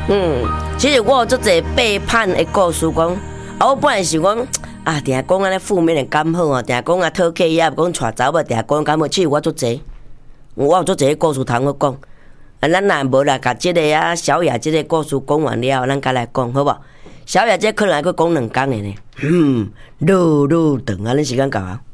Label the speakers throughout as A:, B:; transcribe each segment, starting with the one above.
A: 其实我有足侪背叛的故事讲，我本来是讲定下讲安尼负面的感好啊，定下讲讨客业，讲娶查某，定下讲感好，其实我足侪，我有足侪故事通我讲。咱若无啦，甲即个小雅即个故事讲完了，咱再来讲好无？小雅这可能还佫讲2工的呢。路长啊，恁时间到啊？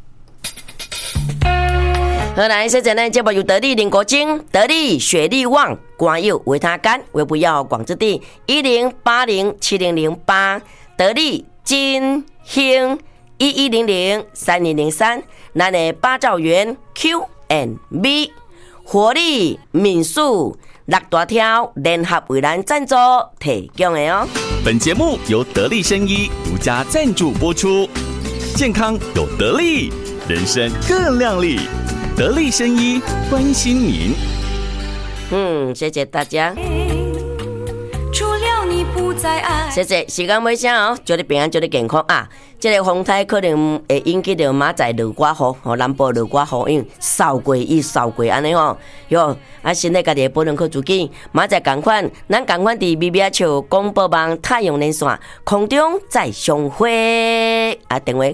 A: 好，来，现在呢，节目由得力林国精、得力雪力旺、广佑维他干、微不要广之地10807008，得力金兴11003203，咱的八兆元 Q&B。活力民宿6大条联合为咱赞助提供的哦。
B: 本节目由得力生医独家赞助播出，健康有得力，人生更亮丽。得力生医关心您。
A: 谢谢大家。
C: 除了你不再爱。
A: 谢谢，时间尾声哦，祝你平安，祝你健康啊！这个风台可能会引起到明仔落寡雨，南部落寡雨，因为扫过安尼吼，哟，身体家己保养好自己。明仔同款，咱同款伫咪咪笑广播网太阳连线空中再相会电话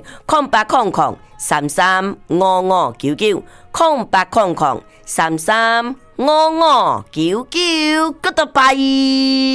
A: 0800335599，0800335599，Goodbye。